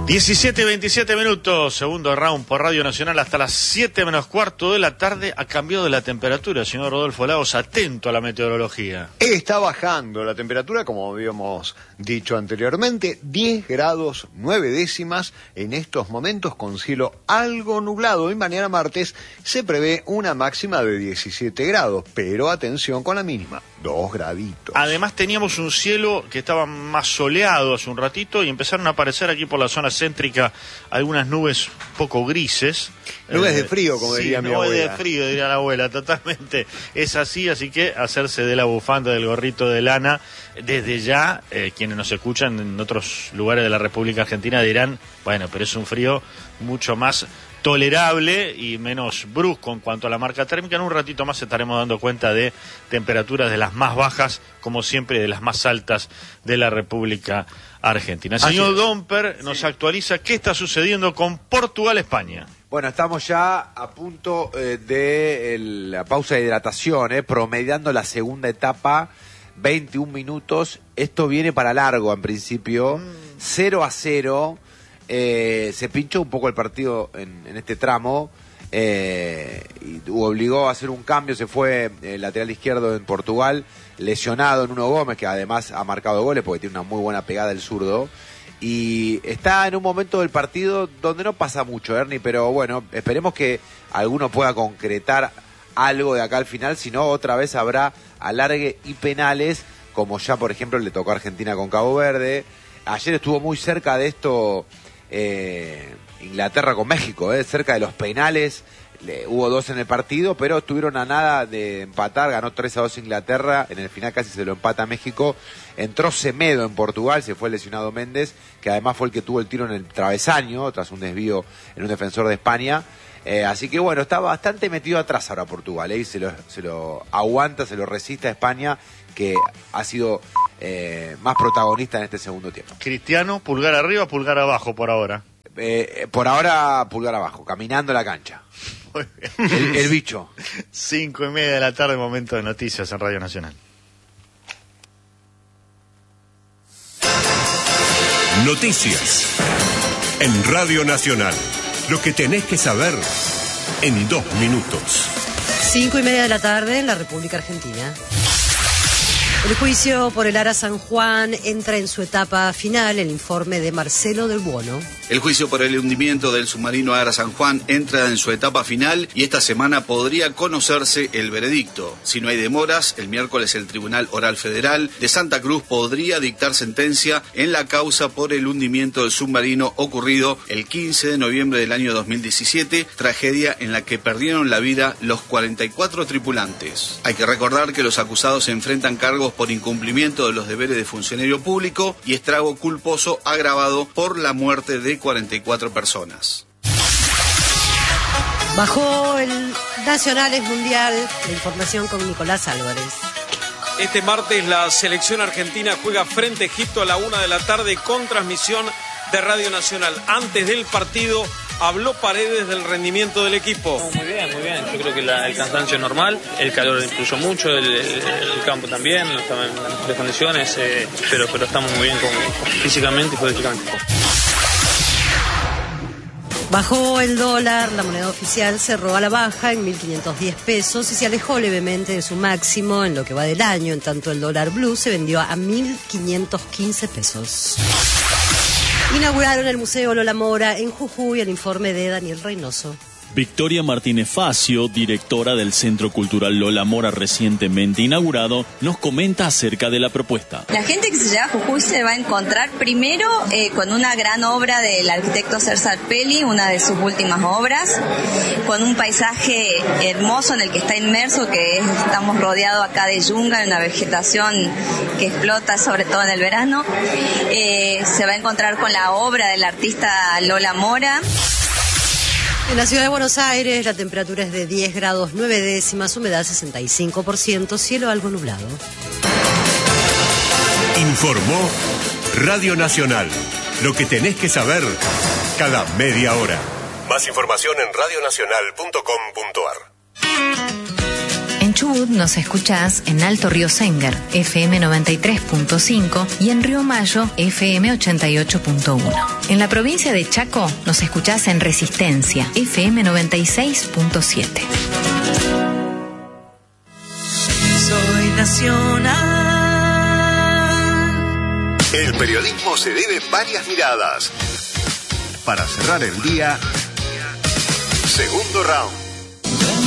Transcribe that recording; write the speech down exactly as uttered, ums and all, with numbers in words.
diecisiete, veintisiete minutos, segundo round por Radio Nacional hasta las siete menos cuarto de la tarde. Ha cambiado la temperatura, señor Rodolfo Lagos, atento a la meteorología. Está bajando la temperatura, como habíamos dicho anteriormente, diez grados nueve décimas en estos momentos con cielo algo nublado. Y mañana martes se prevé una máxima de diecisiete grados, pero atención con la mínima, dos graditos. Además teníamos un cielo que estaba más soleado hace un ratito y empezaron a aparecer aquí por la zona céntrica algunas nubes poco grises. Nubes eh, de frío, como sí, diría mi nubes abuela. de frío, diría la abuela, totalmente. Es así, así que hacerse de la bufanda, del gorrito de lana. Desde ya, eh, quienes nos escuchan en otros lugares de la República Argentina dirán, bueno, pero es un frío mucho más tolerable y menos brusco en cuanto a la marca térmica. En un ratito más estaremos dando cuenta de temperaturas de las más bajas, como siempre, de las más altas de la República Argentina. El señor Domper nos sí. actualiza qué está sucediendo con Portugal-España. Bueno, estamos ya a punto eh, de el, la pausa de hidratación, eh, promediando la segunda etapa, veintiún minutos. Esto viene para largo en principio, cero a cero. Eh, se pinchó un poco el partido en, en este tramo eh, y obligó a hacer un cambio. Se fue el lateral izquierdo en Portugal, lesionado en Nuno Gómez, que además ha marcado goles porque tiene una muy buena pegada el zurdo. Y está en un momento del partido donde no pasa mucho, Ernie, pero bueno, esperemos que alguno pueda concretar algo de acá al final, si no otra vez habrá alargue y penales, como ya por ejemplo le tocó a Argentina con Cabo Verde. Ayer estuvo muy cerca de esto eh, Inglaterra con México, eh, cerca de los penales. Le, hubo dos en el partido, pero estuvieron a nada de empatar. Ganó tres a dos Inglaterra, en el final casi se lo empata México. Entró Semedo en Portugal, se fue lesionado Méndez, que además fue el que tuvo el tiro en el travesaño tras un desvío en un defensor de España. Eh, así que bueno, está bastante metido atrás ahora Portugal, eh, y se lo, se lo aguanta, se lo resiste a España, que ha sido eh, más protagonista en este segundo tiempo. Cristiano, pulgar arriba, pulgar abajo por ahora. Eh, por ahora pulgar abajo, caminando la cancha. El, el bicho. Cinco y media de la tarde, momento de noticias en Radio Nacional. Noticias en Radio Nacional. Lo que tenés que saber en dos minutos. Cinco y media de la tarde en la República Argentina. El juicio por el Ara San Juan entra en su etapa final. El informe de Marcelo del Buono. El juicio por el hundimiento del submarino Ara San Juan entra en su etapa final y esta semana podría conocerse el veredicto. Si no hay demoras, el miércoles el Tribunal Oral Federal de Santa Cruz podría dictar sentencia en la causa por el hundimiento del submarino ocurrido el quince de noviembre del año dos mil diecisiete, tragedia en la que perdieron la vida los cuarenta y cuatro tripulantes. Hay que recordar que los acusados se enfrentan cargos por incumplimiento de los deberes de funcionario público y estrago culposo agravado por la muerte de cuarenta y cuatro personas. Bajó el Nacionales Mundial. La información con Nicolás Álvarez. Este martes la selección argentina juega frente a Egipto a la una de la tarde con transmisión de Radio Nacional. Antes del partido habló Paredes del rendimiento del equipo. Muy bien, muy bien. Yo creo que la, el cansancio es normal, el calor influyó mucho, el, el, el campo también, no estaba en las mejores condiciones, eh, pero, pero estamos muy bien con, con, físicamente y futbolísticamente. Bajó el dólar, la moneda oficial cerró a la baja en mil quinientos diez pesos y se alejó levemente de su máximo en lo que va del año. En tanto, el dólar blue se vendió a mil quinientos quince pesos. Inauguraron el Museo Lola Mora en Jujuy. El informe de Daniel Reynoso. Victoria Martínez Facio, directora del Centro Cultural Lola Mora recientemente inaugurado, nos comenta acerca de la propuesta. La gente que se lleva a Jujuy se va a encontrar primero eh, con una gran obra del arquitecto César Pelli, una de sus últimas obras, con un paisaje hermoso en el que está inmerso, que es, estamos rodeados acá de yunga, una vegetación que explota sobre todo en el verano. Eh, se va a encontrar con la obra del artista Lola Mora. En la ciudad de Buenos Aires la temperatura es de diez grados nueve décimas, humedad sesenta y cinco por ciento, cielo algo nublado. Informó Radio Nacional. Lo que tenés que saber cada media hora. Más información en radio nacional punto com punto a r. En Chubut nos escuchás en Alto Río Senger, F M noventa y tres punto cinco y en Río Mayo, F M ochenta y ocho punto uno. En la provincia de Chaco nos escuchás en Resistencia, F M noventa y seis punto siete. Soy nacional. El periodismo se debe varias miradas. Para cerrar el día, segundo round.